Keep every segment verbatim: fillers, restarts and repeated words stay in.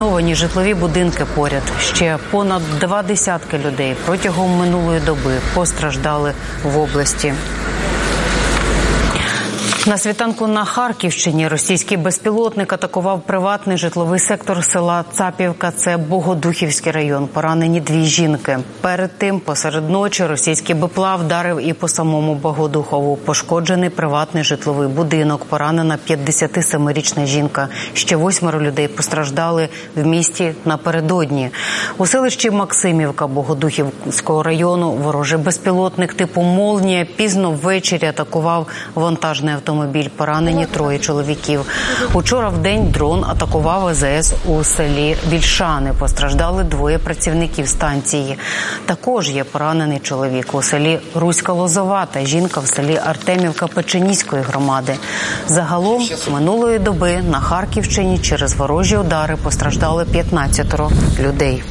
Зруйновані житлові будинки поряд. Ще понад два десятки людей протягом минулої доби постраждали в області. На світанку на Харківщині російський безпілотник атакував приватний житловий сектор села Цапівка, це Богодухівський район. Поранені дві жінки. Перед тим, посеред ночі, російський БПЛА вдарив і по самому Богодухову. Пошкоджений приватний житловий будинок, поранена п'ятдесятисемирічна жінка. Ще восьмеро людей постраждали в місті напередодні. У селищі Максимівка Богодухівського району ворожий безпілотник типу «Молнія» пізно ввечері атакував вантажний автомобіль. Автомобіль, поранені троє чоловіків. Учора вдень дрон атакував АЗС у селі Вільшани. Постраждали двоє працівників станції. Також є поранений чоловік у селі Руська Лозова та жінка в селі Артемівка Печеніської громади. Загалом минулої доби на Харківщині через ворожі удари постраждали п'ятнадцятеро людей.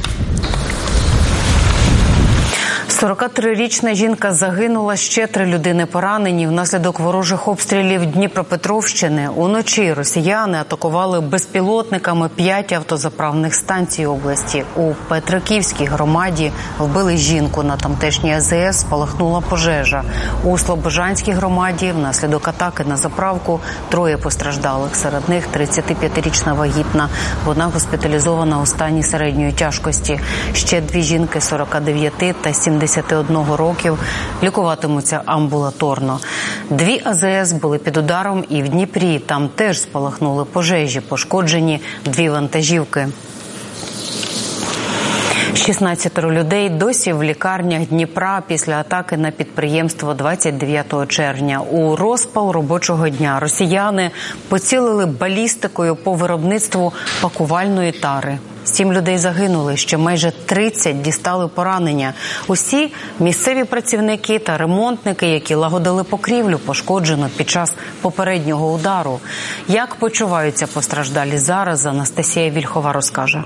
сорокатрирічна жінка загинула, ще три людини поранені внаслідок ворожих обстрілів Дніпропетровщини. Уночі росіяни атакували безпілотниками п'ять автозаправних станцій області. У Петриківській громаді вбили жінку. На тамтешній АЗС спалахнула пожежа. У Слобожанській громаді внаслідок атаки на заправку троє постраждалих. Серед них тридцятип'ятирічна вагітна. Вона госпіталізована у стані середньої тяжкості. Ще дві жінки сорока дев'яти та сімдесяти одного років лікуватимуться амбулаторно. Дві АЗС були під ударом і в Дніпрі. Там теж спалахнули пожежі, пошкоджені дві вантажівки. шістнадцятеро людей досі в лікарнях Дніпра після атаки на підприємство двадцять дев'ятого червня. У розпал робочого дня росіяни поцілили балістикою по виробництву пакувальної тари. Сім людей загинули, ще майже тридцять дістали поранення. Усі місцеві працівники та ремонтники, які лагодили покрівлю, пошкоджено під час попереднього удару. Як почуваються постраждалі зараз, Анастасія Вільхова розкаже.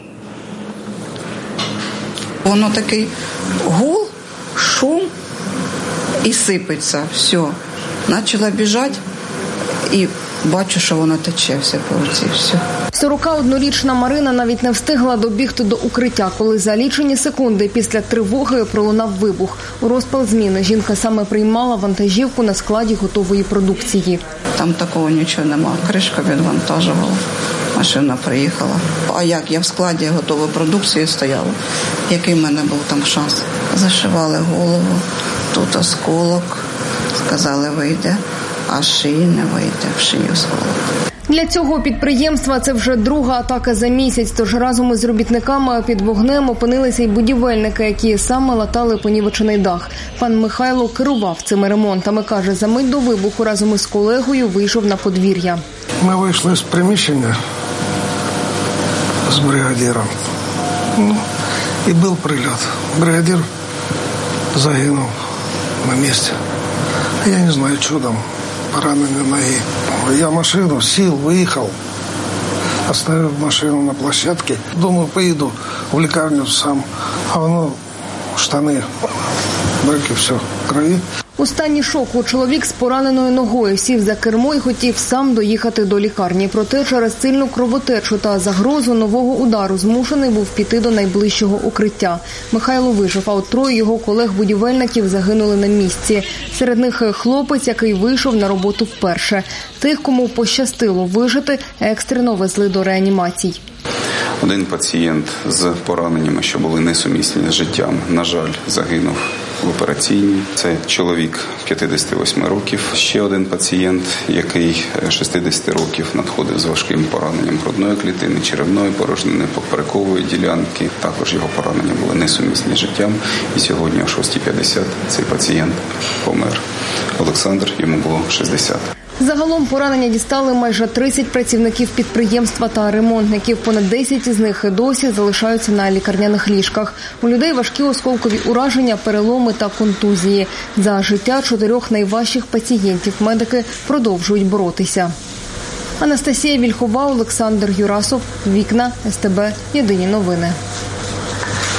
Воно такий гул, шум і сипеться. Все. Почала біжати і бачу, що воно тече все по руці. Все. сорокаоднорічна Марина навіть не встигла добігти до укриття, коли за лічені секунди після тривоги пролунав вибух. У розпал зміни жінка саме приймала вантажівку на складі готової продукції. Там такого нічого немає. Кришка відвантажувала. Машина приїхала. А як? Я в складі готової продукції стояла. Який в мене був там шанс? Зашивали голову, тут осколок. Сказали, вийде, а шиї не вийде, в шию осколок. Для цього підприємства це вже друга атака за місяць, тож разом із робітниками під вогнем опинилися й будівельники, які саме латали понівечений дах. Пан Михайло керував цими ремонтами, каже, за мить до вибуху разом із колегою вийшов на подвір'я. Ми вийшли з приміщення з бригадиром, ну, і був прильот. Бригадир загинув на місці. Я не знаю, чудом. Поранені ноги. Я машину сел, выехал, оставил машину на площадке. Думаю, поеду в лекарню сам. А воно штани, брюки, все, в крові. У стані шоку чоловік з пораненою ногою сів за кермо і хотів сам доїхати до лікарні. Проте через сильну кровотечу та загрозу нового удару змушений був піти до найближчого укриття. Михайло вижив, а от троє його колег-будівельників загинули на місці. Серед них хлопець, який вийшов на роботу вперше. Тих, кому пощастило вижити, екстрено везли до реанімацій. Один пацієнт з пораненнями, що були несумісні з життям, на жаль, загинув в операційній. Це чоловік п'ятдесят вісім років. Ще один пацієнт, який шістдесят років надходив з важким пораненням грудної клітини, черевної порожнини, поперекової ділянки. Також його поранення були несумісні з життям. І сьогодні о шостій п'ятдесят цей пацієнт помер. Олександр, йому було шістдесят. Загалом поранення дістали майже тридцять працівників підприємства та ремонтників. Понад десять із них досі залишаються на лікарняних ліжках. У людей важкі осколкові ураження, переломи та контузії. За життя чотирьох найважчих пацієнтів медики продовжують боротися. Анастасія Вільхова, Олександр Юрасов, Вікна, ес те бе, Єдині новини.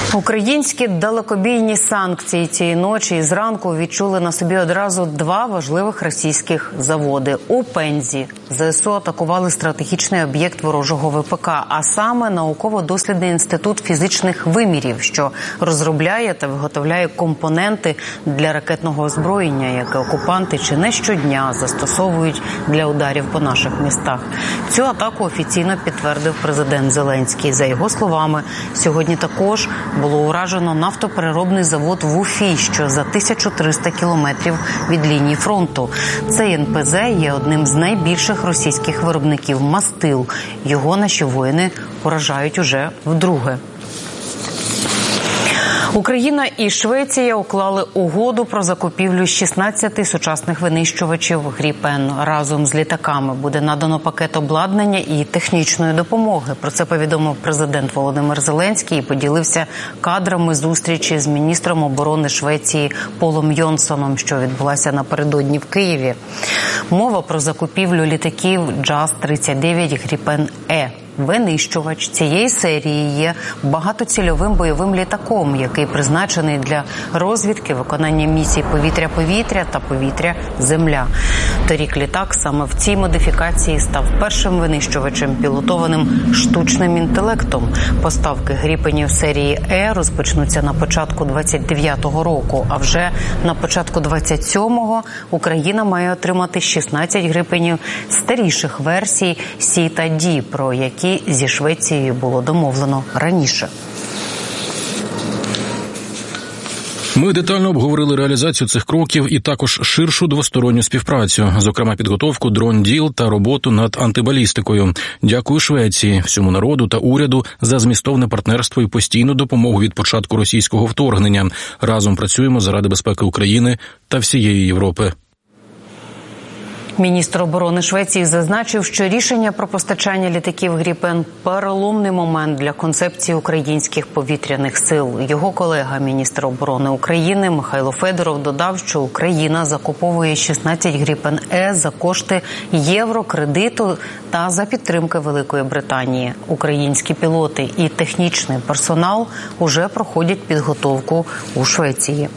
Українські далекобійні санкції цієї ночі і зранку відчули на собі одразу два важливих російських заводи. У Пензі ЗСУ атакували стратегічний об'єкт ворожого ВПК, а саме науково-дослідний інститут фізичних вимірів, що розробляє та виготовляє компоненти для ракетного озброєння, яке окупанти чи не щодня застосовують для ударів по наших містах. Цю атаку офіційно підтвердив президент Зеленський. За його словами, сьогодні також було уражено нафтопереробний завод в Уфі, що за тисячу триста кілометрів від лінії фронту. Цей ен пе зе є одним з найбільших російських виробників мастил. Його наші воїни уражають уже вдруге. Україна і Швеція уклали угоду про закупівлю шістнадцяти сучасних винищувачів «Гріпен». Разом з літаками буде надано пакет обладнання і технічної допомоги. Про це повідомив президент Володимир Зеленський і поділився кадрами зустрічі з міністром оборони Швеції Полом Йонсоном, що відбулася напередодні в Києві. Мова про закупівлю літаків джаз тридцять дев'ять «Гріпен-Е». Винищувач цієї серії є багатоцільовим бойовим літаком, який призначений для розвідки, виконання місій повітря-повітря та повітря-земля. Торік літак саме в цій модифікації став першим винищувачем, пілотованим штучним інтелектом. Поставки «Гріпенів» серії «Е» розпочнуться на початку двадцять дев'ятого року, а вже на початку двадцять сьомого Україна має отримати шістнадцять «Гріпенів» старіших версій «Сі» та «Ді», про які зі Швецією було домовлено раніше. Ми детально обговорили реалізацію цих кроків і також ширшу двосторонню співпрацю, зокрема підготовку дрон-діл та роботу над антибалістикою. Дякую Швеції, всьому народу та уряду за змістовне партнерство і постійну допомогу від початку російського вторгнення. Разом працюємо заради безпеки України та всієї Європи. Міністр оборони Швеції зазначив, що рішення про постачання літаків «Гріпен» – переломний момент для концепції українських повітряних сил. Його колега, міністр оборони України Михайло Федоров, додав, що Україна закуповує шістнадцять «Гріпен-Е» за кошти єврокредиту та за підтримки Великої Британії. Українські пілоти і технічний персонал уже проходять підготовку у Швеції.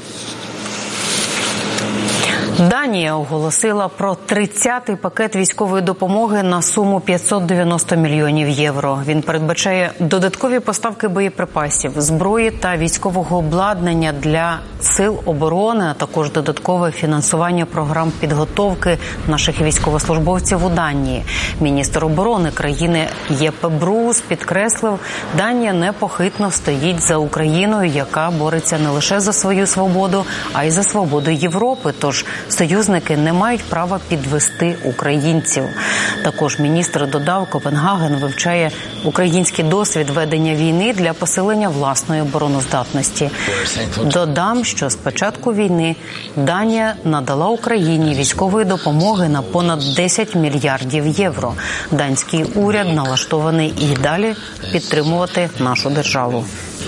Данія оголосила про тридцятий пакет військової допомоги на суму п'ятсот дев'яносто мільйонів євро. Він передбачає додаткові поставки боєприпасів, зброї та військового обладнання для сил оборони, а також додаткове фінансування програм підготовки наших військовослужбовців у Данії. Міністр оборони країни Єпе Брус підкреслив, Данія непохитно стоїть за Україною, яка бореться не лише за свою свободу, а й за свободу Європи. Тож союзники не мають права підвести українців. Також міністр додав, Копенгаген вивчає український досвід ведення війни для посилення власної обороноздатності. Додам, що з початку війни Данія надала Україні військової допомоги на понад десять мільярдів євро. Данський уряд налаштований і далі підтримувати нашу державу.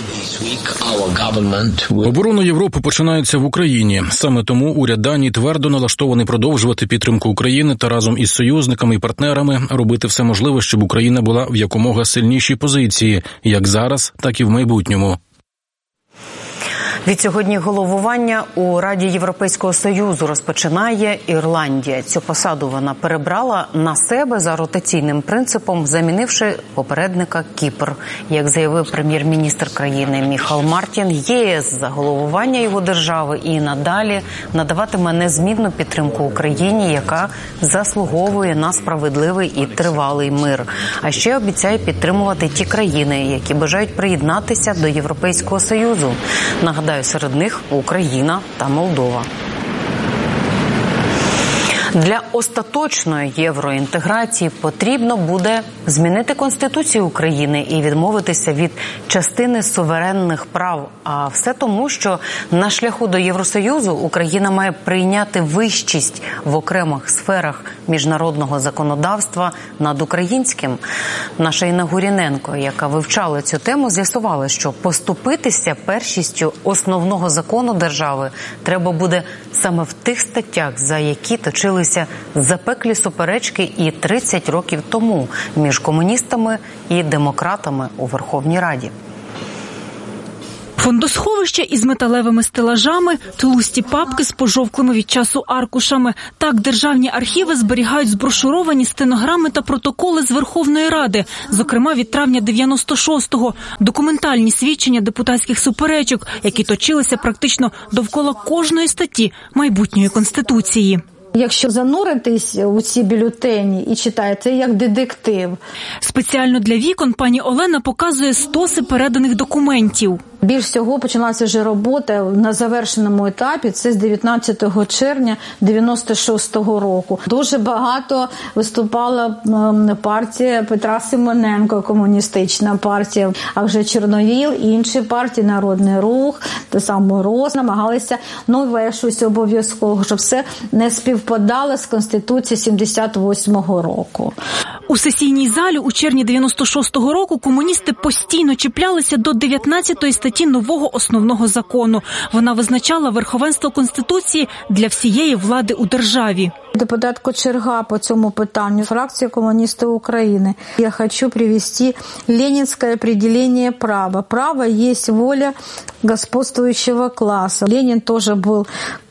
Оборона Європи починається в Україні. Саме тому уряд Данії твердо налаштований продовжувати підтримку України та разом із союзниками і партнерами робити все можливе, щоб Україна була в якомога сильнішій позиції, як зараз, так і в майбутньому. Відсьогодні головування у Раді Європейського Союзу розпочинає Ірландія. Цю посаду вона перебрала на себе за ротаційним принципом, замінивши попередника Кіпр. Як заявив прем'єр-міністр країни Міхал Мартін, ЄС за головування його держави і надалі надаватиме незмінну підтримку Україні, яка заслуговує на справедливий і тривалий мир. А ще обіцяє підтримувати ті країни, які бажають приєднатися до Європейського Союзу. Нагадаю, серед них Україна та Молдова. Для остаточної євроінтеграції потрібно буде змінити Конституцію України і відмовитися від частини суверенних прав. А все тому, що на шляху до Євросоюзу Україна має прийняти вищість в окремих сферах міжнародного законодавства над українським. Наша Інна Гуріненко, яка вивчала цю тему, з'ясувала, що поступитися першістю основного закону держави треба буде саме в тих статтях, за які точили запеклі суперечки і тридцять років тому між комуністами і демократами у Верховній Раді. Фондосховище із металевими стелажами, тлусті папки з пожовклими від часу аркушами. Так державні архіви зберігають зброшуровані стенограми та протоколи з Верховної Ради, зокрема від травня дев'яносто шостого, документальні свідчення депутатських суперечок, які точилися практично довкола кожної статті майбутньої Конституції. Якщо зануритись у ці бюлетені і читаєте, це як детектив. Спеціально для вікон пані Олена показує стоси переданих документів. Більш всього почалася вже робота на завершеному етапі, це з дев'ятнадцятого червня дев'яносто шостого року. Дуже багато виступала партія Петра Симоненко, комуністична партія, а вже Чорновіл, інші партії, Народний Рух, те саме РОС, намагалися нове щось обов'язково, щоб все не співпадало з Конституцією сімдесят восьмого року. У сесійній залі у червні дев'яносто шостого року комуністи постійно чіплялися до дев'ятнадцятої статті нового основного закону. Вона визначала верховенство Конституції для всієї влади у державі. Депутат Кочерга по цьому питанню, фракція коммунистов України. Я хочу привести ленинское определение права. Право есть воля господствующего класса. Ленин тоже был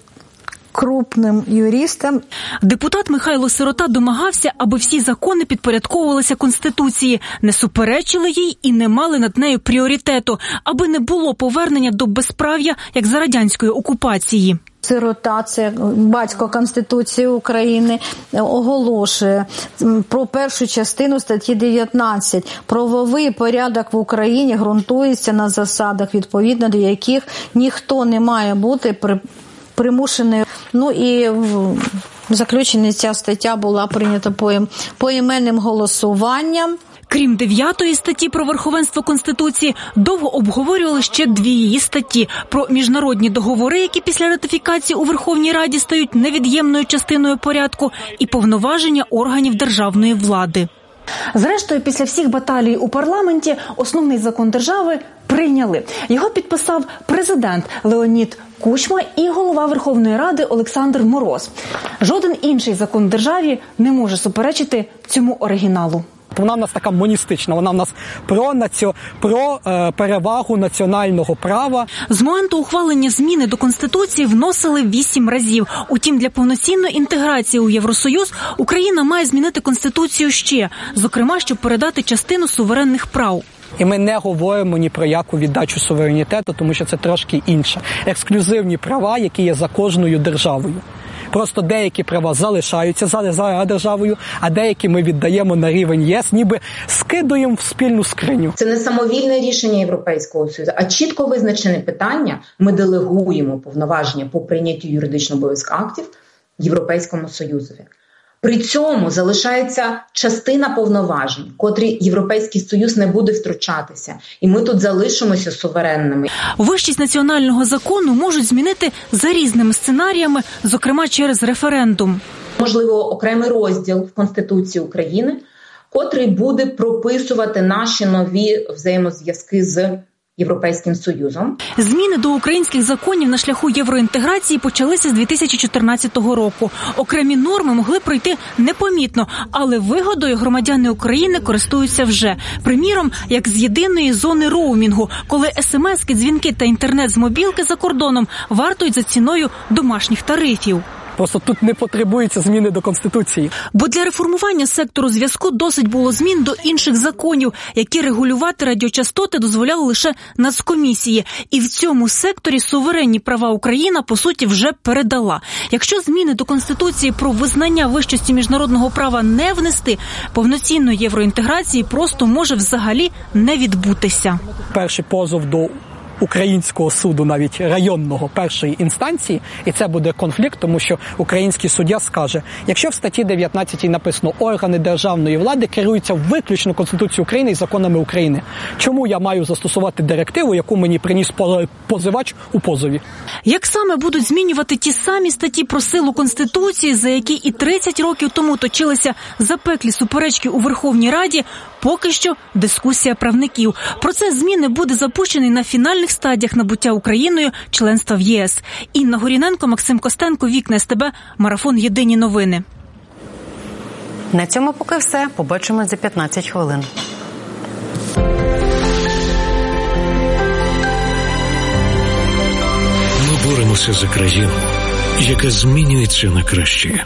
крупним юристом. Депутат Михайло Сирота домагався, аби всі закони підпорядковувалися Конституції, не суперечили їй і не мали над нею пріоритету, аби не було повернення до безправ'я, як за радянської окупації. Сирота, це батько Конституції України, оголошує про першу частину статті дев'ятнадцять. Правовий порядок в Україні ґрунтується на засадах, відповідно до яких ніхто не має бути при примушений. Ну і в заключенні ця стаття була прийнята поіменним голосуванням. Крім дев'ятої статті про верховенство Конституції, довго обговорювали ще дві її статті – про міжнародні договори, які після ратифікації у Верховній Раді стають невід'ємною частиною порядку, і повноваження органів державної влади. Зрештою, після всіх баталій у парламенті основний закон держави прийняли. Його підписав президент Леонід Кучма і голова Верховної Ради Олександр Мороз. Жоден інший закон державі не може суперечити цьому оригіналу. Вона в нас така моністична, вона в нас про, націо... про е, перевагу національного права. З моменту ухвалення зміни до Конституції вносили вісім разів. Утім, для повноцінної інтеграції у Євросоюз Україна має змінити Конституцію ще, зокрема, щоб передати частину суверенних прав. І ми не говоримо ні про яку віддачу суверенітету, тому що це трошки інше. Ексклюзивні права, які є за кожною державою. Просто деякі права залишаються за державою, а деякі ми віддаємо на рівень ЄС, ніби скидуємо в спільну скриню. Це не самовільне рішення Європейського Союзу, а чітко визначене питання. Ми делегуємо повноваження по прийняттю юридично обов'язкових актів Європейському Союзові. При цьому залишається частина повноважень, котрі Європейський Союз не буде втручатися. І ми тут залишимося суверенними. Вищість національного закону можуть змінити за різними сценаріями, зокрема через референдум. Можливо, окремий розділ в Конституції України, котрий буде прописувати наші нові взаємозв'язки з Європейським Союзом. Зміни до українських законів на шляху євроінтеграції почалися з дві тисячі чотирнадцятого року. Окремі норми могли пройти непомітно, але вигодою громадяни України користуються вже. Приміром, як з єдиної зони роумінгу, коли смски, дзвінки та інтернет з мобілки за кордоном вартують за ціною домашніх тарифів. Просто тут не потребується зміни до Конституції. Бо для реформування сектору зв'язку досить було змін до інших законів, які регулювати радіочастоти дозволяли лише Нацкомісії. І в цьому секторі суверенні права Україна, по суті, вже передала. Якщо зміни до Конституції про визнання вищості міжнародного права не внести, повноцінної євроінтеграції просто може взагалі не відбутися. Перший позов до українського суду, навіть районного першої інстанції, і це буде конфлікт, тому що український суддя скаже, якщо в статті дев'ятнадцятій написано «органи державної влади керуються виключно Конституцією України і законами України», чому я маю застосувати директиву, яку мені приніс позивач у позові? Як саме будуть змінювати ті самі статті про силу Конституції, за які і тридцять років тому точилися запеклі суперечки у Верховній Раді, поки що дискусія правників. Процес зміни буде запущений на фінальних стадіях набуття Україною членства в ЄС. Інна Горіненко, Максим Костенко, Вікна СТБ, Марафон Єдині новини. На цьому поки все. Побачимо за п'ятнадцять хвилин. боремося за країну, яка змінюється на краще.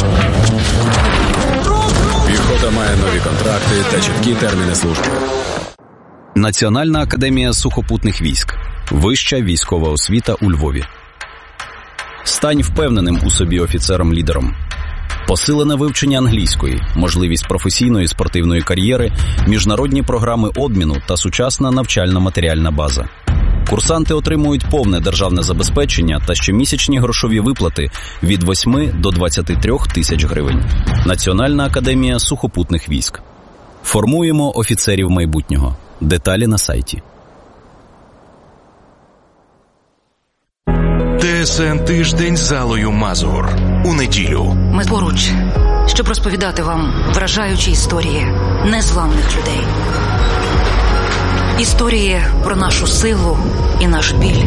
Піхота має нові контракти та чіткі терміни служби. Національна академія сухопутних військ. Вища військова освіта у Львові. Стань впевненим у собі офіцером-лідером. Посилене вивчення англійської, можливість професійної спортивної кар'єри, міжнародні програми обміну та сучасна навчально-матеріальна база. Курсанти отримують повне державне забезпечення та щомісячні грошові виплати від восьми до двадцяти трьох тисяч гривень. Національна академія сухопутних військ. Формуємо офіцерів майбутнього. Деталі на сайті. ТСН «Тиждень» з Аллою Мазур. У неділю. Ми поруч, щоб розповідати вам вражаючі історії незламних людей. Історії про нашу силу і наш біль.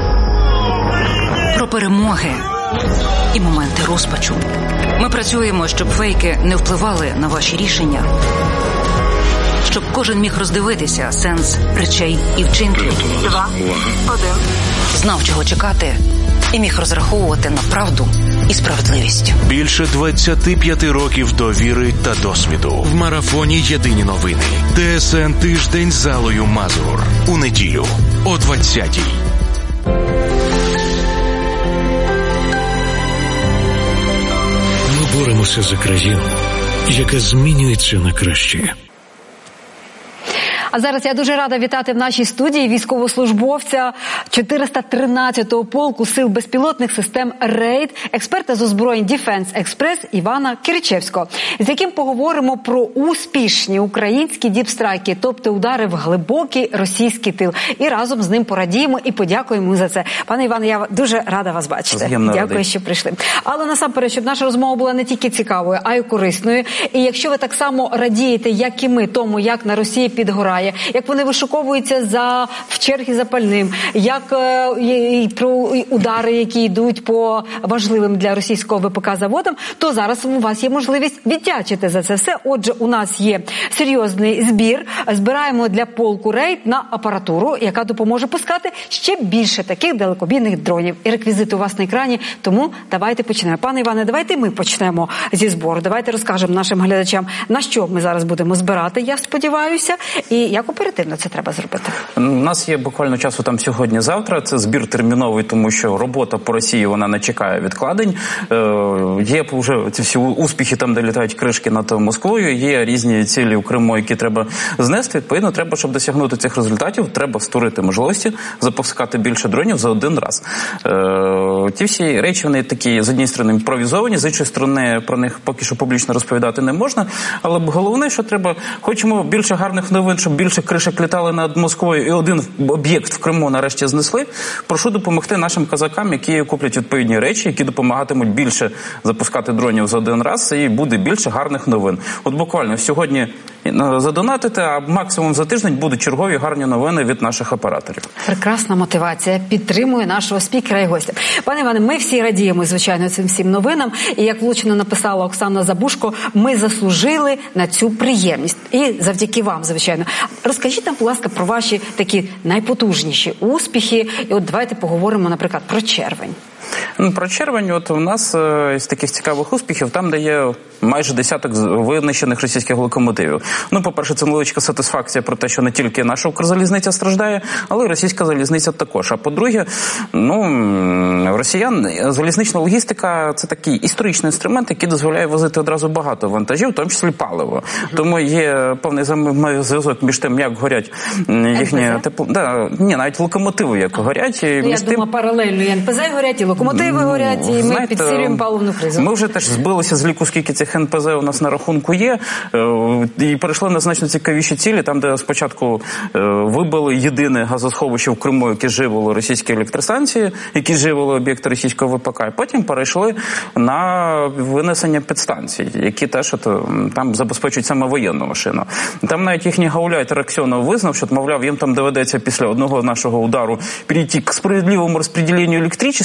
Про перемоги і моменти розпачу. Ми працюємо, щоб фейки не впливали на ваші рішення. Щоб кожен міг роздивитися сенс речей і вчинків. Два, один. Знав, чого чекати, і міг розраховувати на правду і справедливість. Більше двадцяти п'яти років довіри та досвіду. В марафоні «Єдині новини». ТСН «Тиждень» з Аллою Мазур. У неділю о двадцятій. Ми боремося за країну, яка змінюється на краще. А зараз я дуже рада вітати в нашій студії військовослужбовця чотириста тринадцятого полку сил безпілотних систем «Рейд», експерта з озброєнь Defense Express Івана Киричевського, з яким поговоримо про успішні українські діпстрайки, тобто удари в глибокий російський тил. І разом з ним порадіємо і подякуємо за це. Пане Іване, я дуже рада вас бачити. Взаємно Дякую, радий. що прийшли. Але насамперед, щоб наша розмова була не тільки цікавою, а й корисною. І якщо ви так само радієте, як і ми, тому, як на Росії підгорає, як вони вишуковуються за в черги за пальним, як е, і про удари, які йдуть по важливим для російського ВПК заводам, то зараз у вас є можливість віддячити за це все. Отже, у нас є серйозний збір. Збираємо для полку «Рейд» на апаратуру, яка допоможе пускати ще більше таких далекобійних дронів. І реквізити у вас на екрані, тому давайте почнемо. Пане Іване, давайте ми почнемо зі збору. Давайте розкажемо нашим глядачам, на що ми зараз будемо збирати, я сподіваюся, і як оперативно це треба зробити. У нас є буквально часу там сьогодні-завтра. Це збір терміновий, тому що робота по Росії, вона не чекає відкладень. Е, є вже ці всі успіхи, там, де літають кришки над Москвою, є різні цілі у Криму, які треба знести. Відповідно, треба, щоб досягнути цих результатів, треба створити можливості запускати більше дронів за один раз. Е, ті всі речі, вони такі, з однієї сторони, імпровізовані, з іншої сторони, про них поки що публічно розповідати не можна. Але головне, що треба, хочемо більше гарних новин, щоб більше кришок літали над Москвою і один об'єкт в Криму нарешті знесли. Прошу допомогти нашим козакам, які куплять відповідні речі, які допомагатимуть більше запускати дронів за один раз, і буде більше гарних новин. От буквально сьогодні задонатити, а максимум за тиждень будуть чергові гарні новини від наших операторів. Прекрасна мотивація. Підтримує нашого спікера і гостя. Пане Іване, ми всі радіємо, звичайно, цим всім новинам. І як влучно написала Оксана Забушко, ми заслужили на цю приємність. І завдяки вам, звичайно. Розкажіть нам, будь ласка, про ваші такі найпотужніші успіхи. І от давайте поговоримо, наприклад, про червень. Ну, про червень, от у нас е, з таких цікавих успіхів, там, де є майже десяток винищених російських локомотивів. Ну, по-перше, це невеличка сатисфакція про те, що не тільки наша Укрзалізниця страждає, але й російська залізниця також. А по-друге, ну, росіян, залізнична логістика – це такий історичний інструмент, який дозволяє возити одразу багато вантажів, в тому числі паливо. Тому є повний зв'язок між тим, як горять їхні... Типу, да, ні, навіть локомотиви як горять. І Я між думаю, тим... паралельно і ен пе зет горять, і локомотиви ну, горять, і ми знаєте, підсилюємо паливну кризу. Ми вже теж збилися з ліку, скільки цих ен пе зет у нас на рахунку є, і перейшли на значно цікавіші цілі, там, де спочатку вибили єдине газосховище в Криму, яке живило російські електростанції, які живили об'єкти російського ВПК, і потім перейшли на винесення підстанцій, які теж от, там забезпечують саме воєнну машину. Там навіть їхній гауляйтер Аксьонов визнав, що, мовляв, їм там доведеться після одного нашого удару перейти к справедливому розподіленню електричества через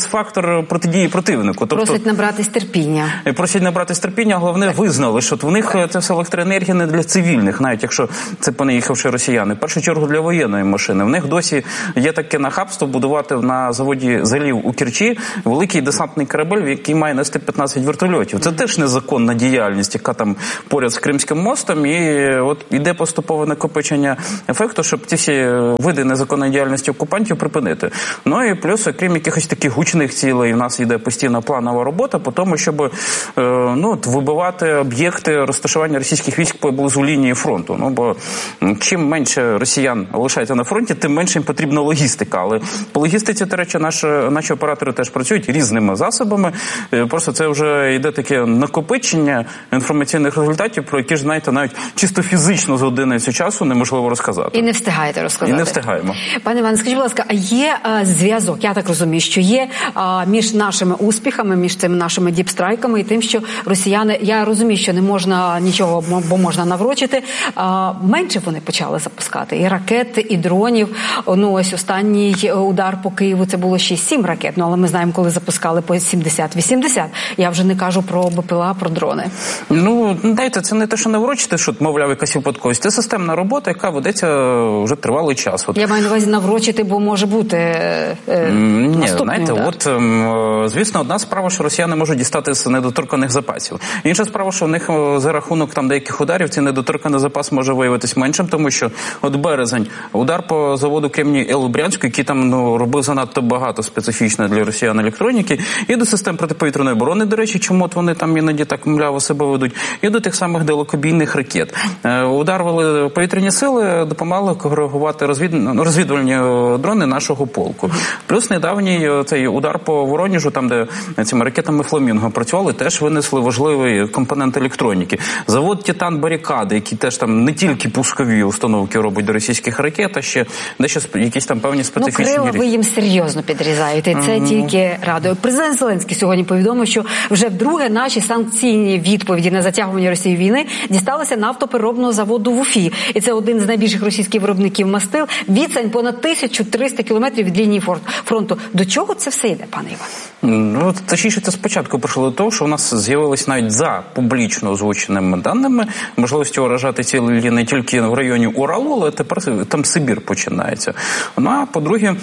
фактор протидії противнику. Тобто, просять набратись терпіння. Просять набратись терпіння, головне визнали, що в них це все електроенергія не для цивільних, навіть якщо це понаїхавши росіяни. В першу чергу для воєнної машини. В них досі є таке нахабство будувати на заводі «Залів» у Керчі великий десантний корабель, який має нести п'ятнадцять вертольотів. Це теж незаконна діяльність, яка там поряд з Кримським мостом, і от іде поступове накопичення ефекту, щоб ці всі види незаконної діяльності окупантів припинити. Ну і плюс, окрім якихось таких гучних цілей, у нас йде постійна планова робота по тому, щоб е, ну, от, вибивати об'єкти розташування російських військ поблизу лінії фронту. Ну, бо чим менше росіян лишається на фронті, тим менше їм потрібна логістика. Але по логістиці, до речі, наші, наші оператори теж працюють різними засобами. Просто це вже йде таке накопичення інформаційних результатів, про які ж, знаєте, навіть чисто фізично за одиницю часу неможливо розказати. І не встигаєте розказати. І не встигаємо. Пане Іване, скажіть, будь ласка, а є а, зв'язок, я так розумію, що є а, між нашими успіхами, між цими нашими діпстрайками і тим, що росіяни, я розумію, що не можна нічого, бо можна наврочити, а, менше вони почали запускати. І ракет, і дронів. Ну, ось останній удар по Києву, це було шість-сім ракет, ну, але ми знаємо, коли запускали по сімдесят-вісімдесят. Я вже не кажу про БПЛА, про дрони. Ну, дайте, це не те, що наврочити, що, мовляв, якась випадковість. Це системна робота, яка ведеться вже тривалий час. От. Я маю на увазі наврочити, бо може бути е, Ні, наступний знаєте, удар. от, е, звісно, одна справа, що росіяни можуть дістати з недоторканих запасів. Інша справа, що в них за рахунок там деяких ударів цей недоторканий запас може виявитись меншим, тому що от березень, удар по заводу Кремній Ел у Брянську, який там ну, робив занадто багато специфічної для росіян електроніки, і до систем протиповітряної оборони, до речі, чому от вони там іноді так мляво себе ведуть, і до тих самих далекобійних ракет. Е, ударили повітряні сили, допомагали коригувати розвід... розвідувальні дрони нашого полку. Плюс недавній цей удар по Воронежу, там, де цими ракетами «Фламінго» працювали, теж винесли важливий компонент електроніки. Завод «Титан Барикади», який теж там не тільки пускові установки робить до російських ракет, а ще дещо якісь там певні специфічні... Ну, крила ви їм серйозно підрізаєте, і це mm-hmm. тільки радує. Президент Зеленський сьогодні повідомив, що вже вдруге наші санкційні відповіді на затягування Росії війни дісталися нафтопереробного заводу в Уфі. І це один з найбільших російських виробників мастил. Відстань понад тисячу триста кілометрів від лінії фронту. До чого це все йде, пане Іван? Ну, точніше, це спочатку прийшло до того, що у нас з'явилось навіть за публічно озвученими даними можливості уражати цілі не тільки в районі Уралу, але тепер там Сибір починається. Ну, а по-друге,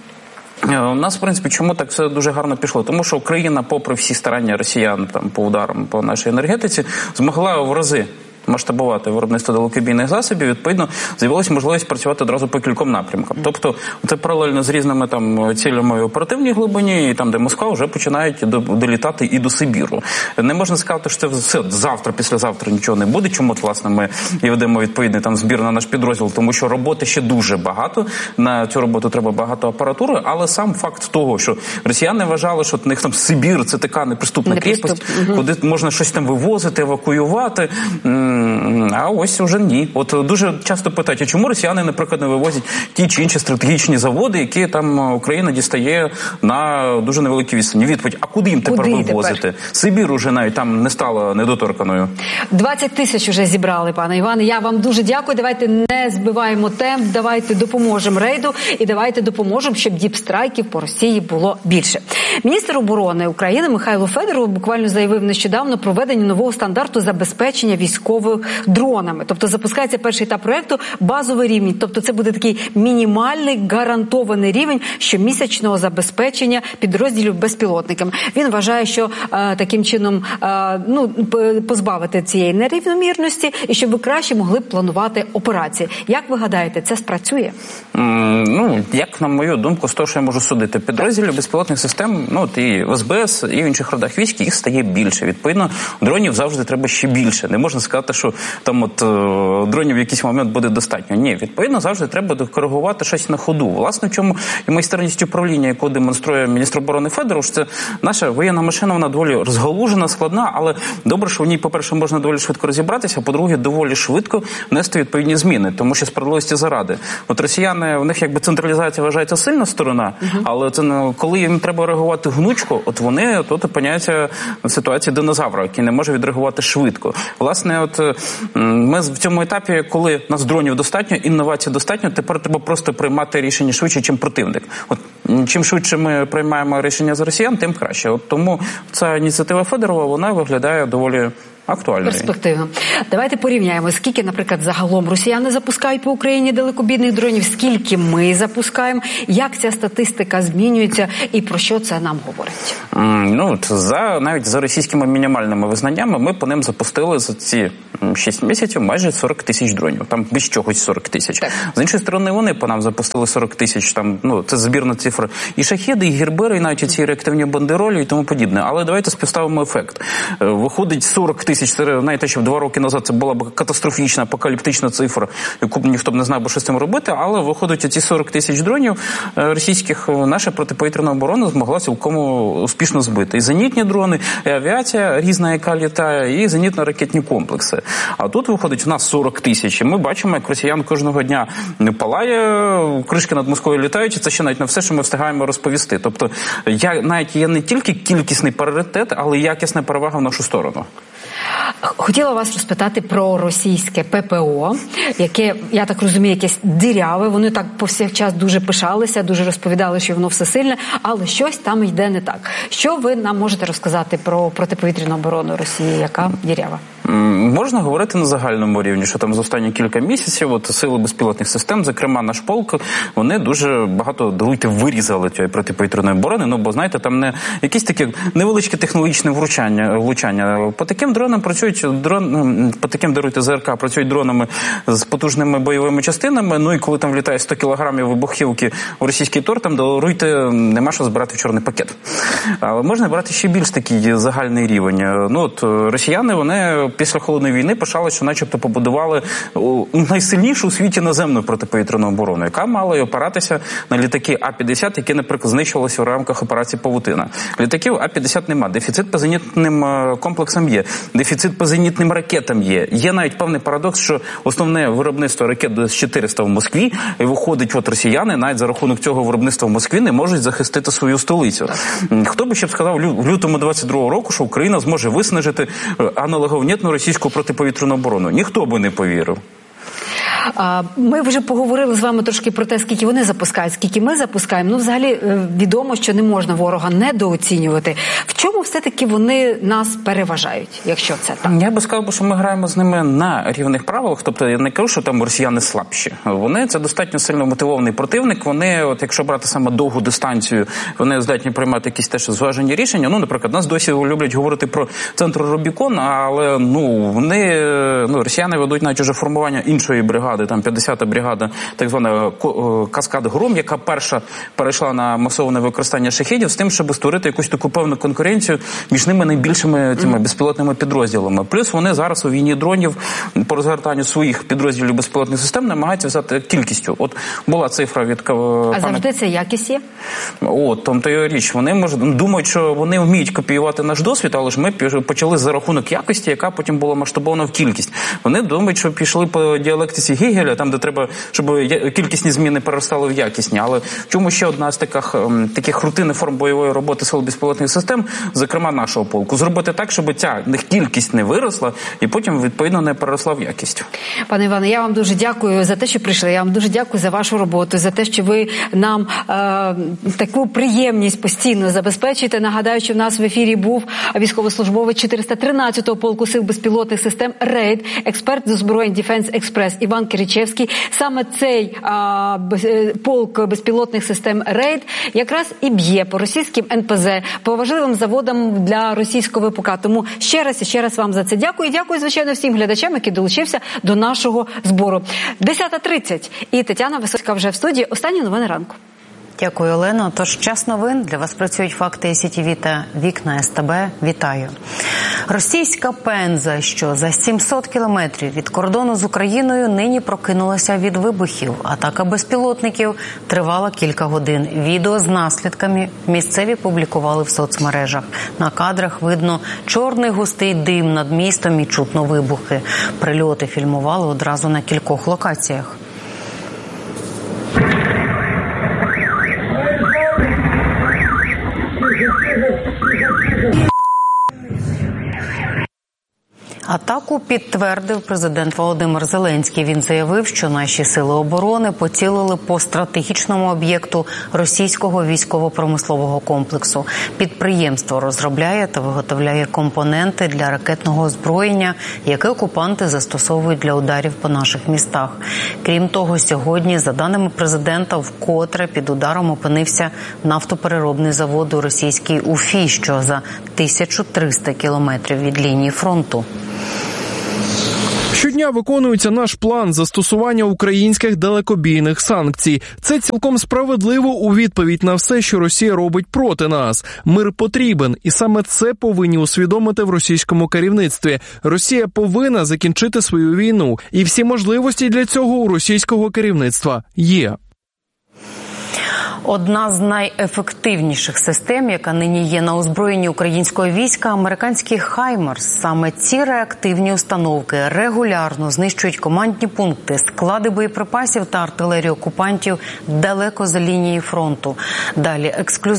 у нас, в принципі, чому так все дуже гарно пішло? Тому що Україна, попри всі старання росіян там, по ударам по нашій енергетиці, змогла в рази масштабувати виробництво далекобійних засобів, відповідно, з'явилася можливість працювати одразу по кільком напрямкам. Тобто, це паралельно з різними там цілями в оперативній глибині, і там, де Москва, вже починають долітати і до Сибіру. Не можна сказати, що це все завтра, післязавтра нічого не буде. Чому, от, власне, ми і ведемо відповідний там збір на наш підрозділ, тому що роботи ще дуже багато. На цю роботу треба багато апаратури, але сам факт того, що росіяни вважали, що в них там Сибір – це така неприступна крепость, угу. куди можна щось там вивозити, евакуювати. А ось уже ні. От дуже часто питають, а чому росіяни, наприклад, не вивозять ті чи інші стратегічні заводи, які там Україна дістає на дуже невеликій відстані? Відповідь, а куди їм тепер куди вивозити? Тепер? Сибір уже навіть там не стала недоторканою. двадцять тисяч вже зібрали, пане Іване. Я вам дуже дякую. Давайте не збиваємо темп, давайте допоможемо рейду і давайте допоможемо, щоб діпстрайків по Росії було більше. Міністр оборони України Михайло Федоров буквально заявив нещодавно про введення нового стандарту забезпечення військових дронами. Тобто запускається перший етап проєкту базовий рівень. Тобто це буде такий мінімальний гарантований рівень щомісячного забезпечення підрозділів безпілотниками. Він вважає, що е, таким чином е, ну, позбавити цієї нерівномірності і щоб ви краще могли б планувати операції. Як ви гадаєте, це спрацює? Mm, ну, як на мою думку, з того, що я можу судити, підрозділів безпілотних систем, ну, от і в ес бе ес, і в інших родах військ, їх стає більше. Відповідно, дронів завжди треба ще більше. Не можна сказати, що там от дронів в якийсь момент буде достатньо. Ні, відповідно, завжди треба коригувати щось на ходу. Власне, в чому і майстерність управління, яку демонструє міністр оборони Федоров, що це наша воєнна машина, вона доволі розгалужена, складна, але добре, що в ній, по-перше, можна доволі швидко розібратися, а по-друге, доволі швидко внести відповідні зміни, тому що справедливості заради. От росіяни, у них якби централізація вважається сильна сторона, uh-huh. але це, коли їм треба реагувати гнучко, от вони тут опиняються в ситуації динозавра, який не може відреагувати швидко. Власне, от от ми в цьому етапі, коли нас дронів достатньо, інновацій достатньо, тепер треба просто приймати рішення швидше, чим противник. От чим швидше ми приймаємо рішення з росіян, тим краще. От тому ця ініціатива Федорова, вона виглядає доволі актуальною. Перспективно. Давайте порівняємо, скільки, наприклад, загалом росіяни запускають по Україні далекобійних дронів, скільки ми запускаємо, як ця статистика змінюється і про що це нам говорить? Mm, ну, за, навіть за російськими мінімальними визнаннями ми по ним запустили за ці шість місяців майже сорок тисяч дронів. Там без чогось сорок тисяч. Так. З іншої сторони, вони по нам запустили сорок тисяч, там, ну, це збірна цифра. І шахеди, і гербери, і навіть ці реактивні бандеролі і тому подібне. Але давайте співставимо ефект. Виходить сорок тисяч. Знаєте, що два роки назад це була б катастрофічна, апокаліптична цифра, яку б ніхто б не знав, що з цим робити, але виходить, ці сорок тисяч дронів російських наша протиповітряна оборона змогла цілком успішно збити. І зенітні дрони, і авіація різна, яка літає, і зенітно-ракетні комплекси. А тут виходить у нас сорок тисяч. І ми бачимо, як росіян кожного дня палає, кришки над Москвою літають, і це ще навіть не все, що ми встигаємо розповісти. Тобто, я, навіть є не тільки кількісний паритет, але й якісна перевага в нашу сторону. Хотіла вас розпитати про російське ППО, яке, я так розумію, якесь диряве. Вони так повсякчас дуже пишалися, дуже розповідали, що воно всесильне, але щось там йде не так. Що ви нам можете розказати про протиповітряну оборону Росії, яка дирява? Можна говорити на загальному рівні, що там за останні кілька місяців от сили безпілотних систем, зокрема наш полк, вони дуже багато, даруйте, вирізали цієї протиповітряної оборони, ну бо, знаєте, там не якісь такі невеличкі технологічні влучання, влучання. По таким дронам працюють, дрон, по таким, даруйте, ЗРК, працюють дронами з потужними бойовими частинами, ну і коли там влітає сто кілограмів вибухівки у російський тор, там, даруйте, нема що збирати в чорний пакет. Але можна брати ще більш такий загальний рівень. Ну от росіяни, вони після холодної війни пишали, що начебто побудували найсильнішу у світі наземну протиповітряну оборону, яка мала й опиратися на літаки А п'ятдесят, які, наприклад, знищувалися в рамках операції «Павутина». Літаків А п'ятдесят нема, дефіцит по зенітним комплексам є, дефіцит по зенітним ракетам є. Є навіть певний парадокс, що основне виробництво ракет С чотириста в Москві, і виходить, от росіяни навіть за рахунок цього виробництва в Москві не можуть захистити свою столицю. Хто би ще б сказав в лютому двадцять другого року, що Україна зможе виснажити аналоговнітну російську протиповітряну оборону? Ніхто би не повірив. Ми вже поговорили з вами трошки про те, скільки вони запускають, скільки ми запускаємо. Ну, взагалі, відомо, що не можна ворога недооцінювати. В чому все-таки вони нас переважають, якщо це так? Я би сказав, що ми граємо з ними на рівних правилах. Тобто, я не кажу, що там росіяни слабші. Вони, це достатньо сильно мотивований противник. Вони, от якщо брати саме довгу дистанцію, вони здатні приймати якісь теж зважені рішення. Ну, наприклад, нас досі люблять говорити про центр Рубікон, але, ну, вони, ну, росіяни ведуть навіть уже формування іншої бригади, там п'ятдесята бригада, так звана «Каскад Гром», яка перша перейшла на масоване використання шахедів з тим, щоб створити якусь таку певну конкуренцію між ними найбільшими цими безпілотними підрозділами. Плюс вони зараз у війні дронів по розгортанню своїх підрозділів безпілотних систем намагаються взяти кількістю. От була цифра від... А завжди це якість є? От, там то й річ. Вони можуть, думають, що вони вміють копіювати наш досвід, але ж ми почали за рахунок якості, яка потім була масштабована в кількість. Вони думають, що пішли по діалектиці Гегеля, там, де треба, щоб кількісні зміни переростали в якісні. Але в чому ще одна з таких, таких рутинних форм бойової роботи сил безпілотних систем, зокрема нашого полку, зробити так, щоб ця кількість не виросла і потім, відповідно, не переросла в якість. Пане Іване, я вам дуже дякую за те, що прийшли. Я вам дуже дякую за вашу роботу, за те, що ви нам е, таку приємність постійно забезпечуєте. Нагадаю, що в нас в ефірі був військовослужбовець чотириста тринадцятого полку сил безпілотних систем «Рейд», експерт з озброєнь «Дефенс Експрес» Іван Киричевський. Саме цей а, без, полк безпілотних систем «Рейд» якраз і б'є по російським ен пе зе, по важливим заводам для російського ВПК. Тому ще раз і ще раз вам за це дякую. І дякую, звичайно, всім глядачам, які долучився до нашого збору. десята тридцять. І Тетяна Висоцька вже в студії. Останні новини ранку. Дякую, Олено. Тож час новин. Для вас працюють факти ес ті ві та Вікна СТБ. Вітаю. Російська Пенза, що за сімсот кілометрів від кордону з Україною, нині прокинулася від вибухів. Атака безпілотників тривала кілька годин. Відео з наслідками місцеві публікували в соцмережах. На кадрах видно чорний густий дим над містом і чутно вибухи. Прильоти фільмували одразу на кількох локаціях. Атаку підтвердив президент Володимир Зеленський. Він заявив, що наші сили оборони поцілили по стратегічному об'єкту російського військово-промислового комплексу. Підприємство розробляє та виготовляє компоненти для ракетного озброєння, яке окупанти застосовують для ударів по наших містах. Крім того, сьогодні, за даними президента, вкотре під ударом опинився нафтопереробний завод у російській Уфі, що за тисячу триста кілометрів від лінії фронту. Щодня виконується наш план застосування українських далекобійних санкцій. Це цілком справедливо у відповідь на все, що Росія робить проти нас. Мир потрібен, і саме це повинні усвідомити в російському керівництві. Росія повинна закінчити свою війну, і всі можливості для цього у російського керівництва є. Одна з найефективніших систем, яка нині є на озброєнні українського війська – американський «Хаймарс». Саме ці реактивні установки регулярно знищують командні пункти, склади боєприпасів та артилерію окупантів далеко за лінією фронту. Далі ексклюзивно